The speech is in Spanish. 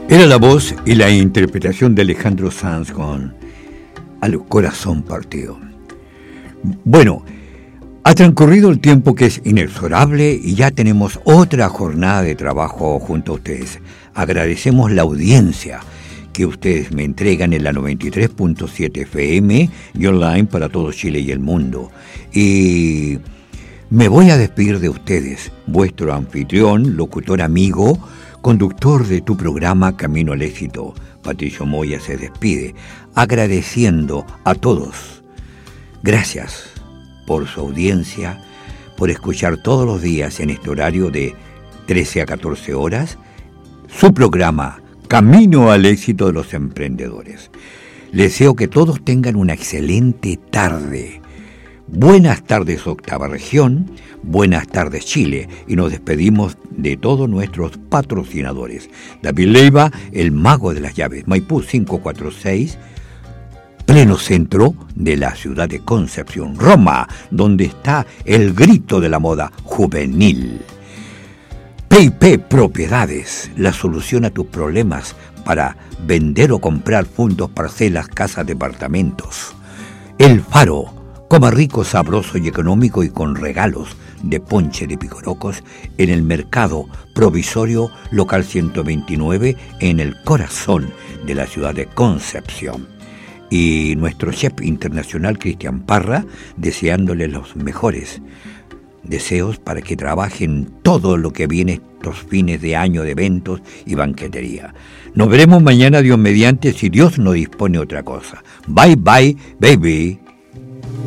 Era la voz y la interpretación de Alejandro Sanz con Al corazón partido. Bueno, ha transcurrido el tiempo que es inexorable y ya tenemos otra jornada de trabajo junto a ustedes. Agradecemos la audiencia que ustedes me entregan en la 93.7 FM y online para todo Chile y el mundo. Y me voy a despedir de ustedes, vuestro anfitrión, locutor amigo, conductor de tu programa Camino al Éxito, Patricio Moya, se despide, agradeciendo a todos. Gracias por su audiencia, por escuchar todos los días en este horario de 13 a 14 horas, su programa Camino al Éxito de los Emprendedores. Les deseo que todos tengan una excelente tarde. Buenas tardes, Octava Región. Buenas tardes, Chile. Y nos despedimos de todos nuestros patrocinadores. David Leiva, el mago de las llaves. Maipú 546, pleno centro de la ciudad de Concepción. Roma, donde está el grito de la moda juvenil. P&P Propiedades, la solución a tus problemas para vender o comprar fundos, parcelas, casas, departamentos. El Faro, coma rico, sabroso y económico y con regalos de ponche de picorocos en el mercado provisorio local 129 en el corazón de la ciudad de Concepción. Y nuestro chef internacional Cristian Parra, deseándole los mejores deseos para que trabajen todo lo que viene estos fines de año de eventos y banquetería. Nos veremos mañana, Dios mediante, si Dios no dispone otra cosa. Bye bye, baby.